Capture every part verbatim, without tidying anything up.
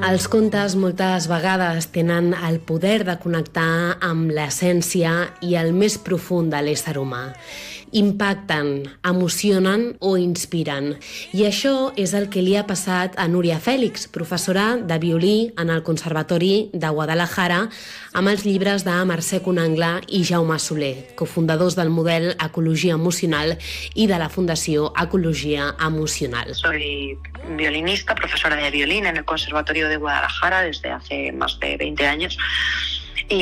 Els contes moltes vegades tenen el poder de connectar amb l'essència i el més profund de l'ésser humà. Impacten, emocionen o inspiren. I això és el que li ha passat a Núria Fèlix, professora de violí en el Conservatori de Guadalajara, amb els llibres de Mercè Conangla i Jaume Soler, cofundadors del model Ecologia Emocional i de la Fundació Ecologia Emocional. Soy violinista, profesora de violín en el Conservatorio de Guadalajara desde hace más de veinte años. Y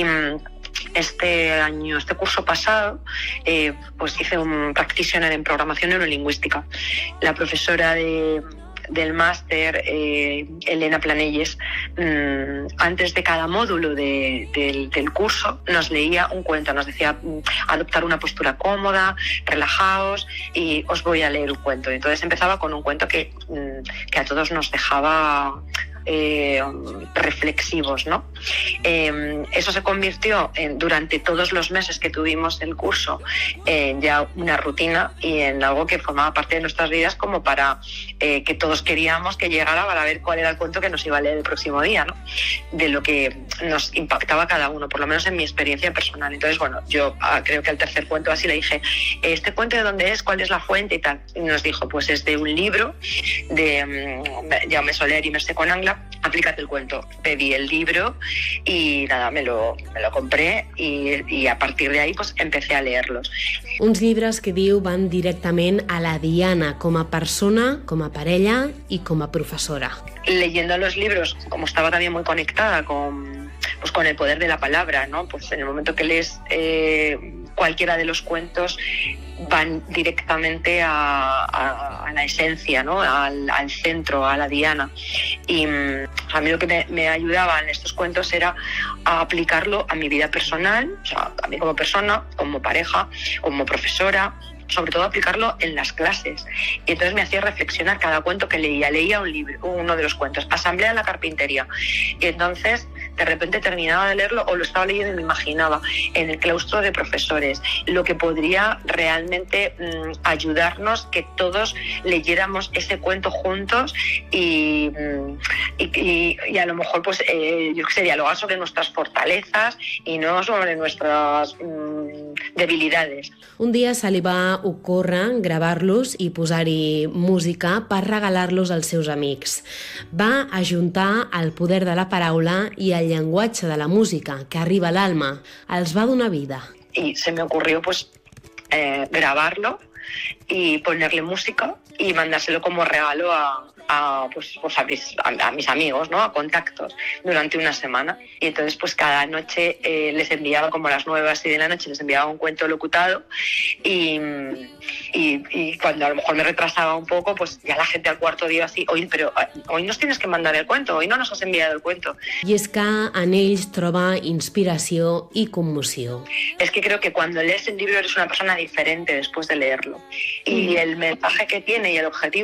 este año, este curso pasado, eh, pues hice un practitioner en programación neurolingüística. La profesora de, del máster, eh, Elena Planelles, mmm, antes de cada módulo de, de, del curso nos leía un cuento, nos decía adoptar una postura cómoda, relajaos y os voy a leer un cuento. Entonces empezaba con un cuento que, que a todos nos dejaba Eh, reflexivos, ¿no? Eh, eso se convirtió en, durante todos los meses que tuvimos el curso en ya una rutina y en algo que formaba parte de nuestras vidas, como para eh, que todos queríamos que llegara para ver cuál era el cuento que nos iba a leer el próximo día, ¿no? De lo que nos impactaba cada uno, por lo menos en mi experiencia personal. Entonces, bueno, yo ah, creo que al tercer cuento así le dije, ¿este cuento de dónde es? ¿Cuál es la fuente? Y tal. Y nos dijo, pues es de un libro de um, Jaume Soler y Mercè Conangla. Aplícate el cuento. Pedí el libro y nada, me lo, me lo compré y, y a partir de ahí pues empecé a leerlos. Uns llibres que diu van directament a la Diana com a persona, com a parella i com a professora. Leyendo los libros, como estaba también muy conectada con, pues, con el poder de la palabra, ¿no? Pues en el momento que lees eh, cualquiera de los cuentos van directamente a, a, a la esencia, ¿no? Al, al centro, a la diana. Y a mí lo que me, me ayudaba en estos cuentos era a aplicarlo a mi vida personal, o sea, a mí como persona, como pareja, como profesora, sobre todo aplicarlo en las clases. Y entonces me hacía reflexionar cada cuento que leía. Leía un libro, uno de los cuentos, Asamblea en la carpintería. Y entonces de repente terminaba de leerlo o lo estaba leyendo y me imaginaba en el claustro de profesores, lo que podría realmente mmm, ayudarnos que todos leyéramos ese cuento juntos y, mmm, y, y, y a lo mejor pues eh, yo qué sé, dialogar sobre nuestras fortalezas y no sobre nuestras mmm, debilidades. Un dia se li va ocórrer gravar-los i posar-hi música per regalar-los als seus amics. Va ajuntar el poder de la paraula i el llenguatge de la música, que arriba a l'alma. Els va donar vida. Y se me ocurrió pues eh, grabarlo y ponerle música y mandárselo como regalo a, a, pues, pues a, mis, a, a mis amigos, ¿no? A contactos durante una semana. Y entonces pues cada noche eh, les enviaba, como a las nueve así de la noche, les enviaba un cuento locutado y, y, y cuando a lo mejor me retrasaba un poco, pues ya la gente al cuarto día así, oye, pero hoy nos tienes que mandar el cuento, hoy no nos has enviado el cuento. I és que en ells troba inspiració i commoció. Es que creo que cuando lees el libro eres una persona diferente después de leerlo. Y el mensaje que tiene y el objetivo